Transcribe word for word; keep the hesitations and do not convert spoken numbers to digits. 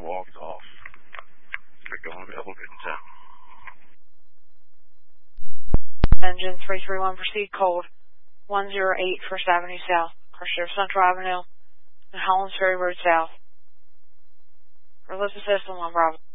walked off. They're going to Elgin Town. Engine three three one, proceed cold. one oh eight First Avenue South, Crusher Central Avenue, and Hollands Ferry Road South. Realistic System, one Bravo.